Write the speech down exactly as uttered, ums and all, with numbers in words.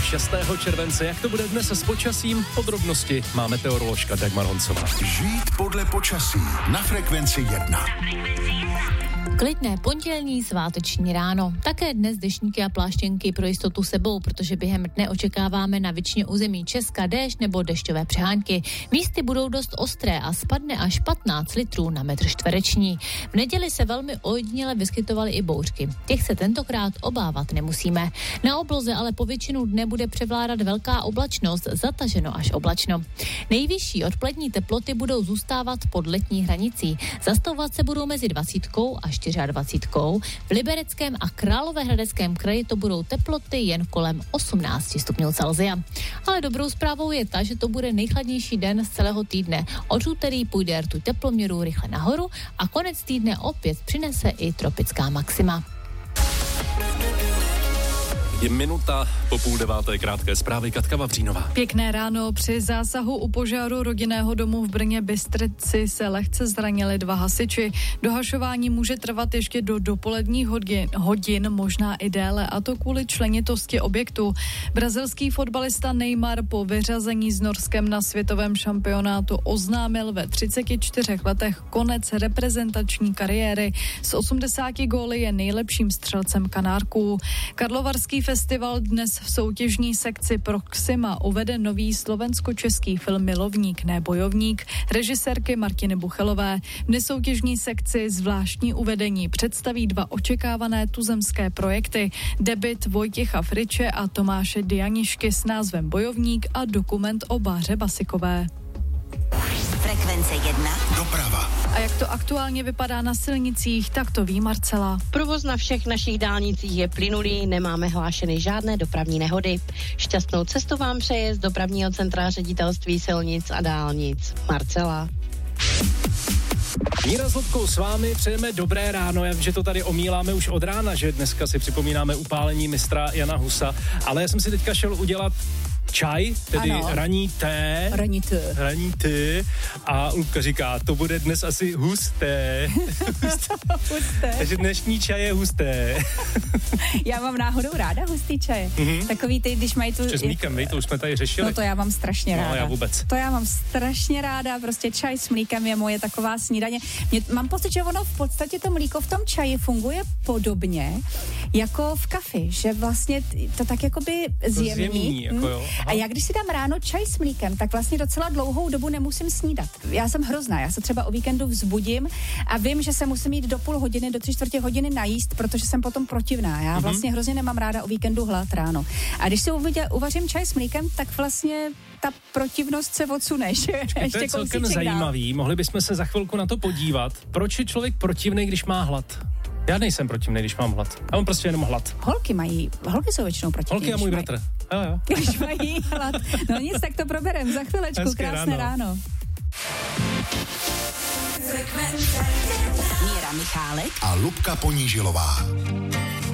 šestého července. Jak to bude dnes s počasím? Podrobnosti má meteoroložka Dagmar Honcová. Žít podle počasí na Frekvenci jedna. Klidné pondělní sváteční ráno. Také dnes deštníky a pláštěnky pro jistotu sebou, protože během dne očekáváme na většině území Česka déšť nebo dešťové přehánky. Místy budou dost ostré a spadne až patnáct litrů na metr čtvereční. V neděli se velmi ojediněle vyskytovaly i bouřky. Těch se tentokrát obávat nemusíme. Na obloze ale po většinu dne bude převládat velká oblačnost, zataženo až oblačno. Nejvyšší odpolední teploty budou zůstávat pod letní hranicí. Zastavovat se budou mezi dvacítkou a dvacítkou. V Libereckém a Královéhradeckém kraji to budou teploty jen kolem osmnáct stupňů Celsia. Ale dobrou zprávou je ta, že to bude nejchladnější den z celého týdne. Od úterý půjde rtuť teploměrů rychle nahoru a konec týdne opět přinese i tropická maxima. Je minuta po půl deváté, krátké zprávy, Katka Vavřínová. Pěkné ráno. Při zásahu u požáru rodinného domu v Brně Bystrici se lehce zranili dva hasiči. Dohašování může trvat ještě do dopoledních hodin, hodin, možná i déle, a to kvůli členitosti objektu. Brazilský fotbalista Neymar po vyřazení s Norskem na světovém šampionátu oznámil ve třiceti čtyřech letech konec reprezentační kariéry. S osmdesáti góly je nejlepším střelcem Kanárků. Karlovarský festival dnes v soutěžní sekci Proxima uvede nový slovensko-český film Milovník, ne bojovník, režisérky Martiny Buchelové. V nesoutěžní sekci zvláštní uvedení představí dva očekávané tuzemské projekty. Debut Vojtěcha Friče a Tomáše Dianišky s názvem Bojovník a dokument o Báře Basikové. Frekvence jedna. Doprava. A jak to aktuálně vypadá na silnicích, tak to ví Marcela. Provoz na všech našich dálnicích je plynulý, nemáme hlášeny žádné dopravní nehody. Šťastnou cestu vám přeje z dopravního centra Ředitelství silnic a dálnic Marcela. Míra s Lobkou s vámi, přejeme dobré ráno. Já vím, že to tady omíláme už od rána, že dneska si připomínáme upálení mistra Jana Husa, ale já jsem si teďka šel udělat čaj, tedy ano. raní té. Raní té. Raní té. A Lubka říká, to bude dnes asi husté. Husté. Takže dnešní čaj je husté. Já mám náhodou ráda hustý čaje. Mm-hmm. Takový ty, když mají tu... S mlíkem, vy, to už jsme tady řešili. No to já mám strašně ráda. No já vůbec. To já mám strašně ráda, prostě čaj s mlíkem je moje taková snídaně. Mě, mám pocit, že ono v podstatě to mlíko v tom čaji funguje podobně jako v kafi, že vlastně to tak jakoby zjemní. zjemní jako jo. A já když si dám ráno čaj s mlíkem, tak vlastně docela dlouhou dobu nemusím snídat. Já jsem hrozná, já se třeba o víkendu vzbudím a vím, že se musím jít do půl hodiny, do tři čtvrtě hodiny najíst, protože jsem potom protivná. Já vlastně mm-hmm. hrozně nemám ráda o víkendu hlad ráno. A když si uvidě, uvařím čaj s mlíkem, tak vlastně ta protivnost se odsune. Že? Počkej, to je celkem zajímavý. Dál. Mohli bychom se za chvilku na to podívat. Proč je člověk protivnej, když má hlad? Já nejsem protivnej, když mám hlad. Já mám prostě jenom hlad. Holky mají, holky jsou většinou protivnej. Holky a můj bratr. Jo, jo. Když mají hlad. No nic, tak to proberem za chvilečku. Hezké krásné ráno. ráno. Míra Michálek a Lubka Ponížilová.